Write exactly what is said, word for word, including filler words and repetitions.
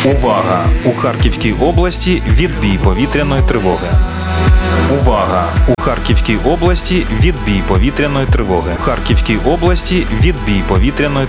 Увага! У Харківській області відбій повітряної тривоги. Увага! У Харківській області відбій повітряної тривоги. У Харківській області відбій повітряної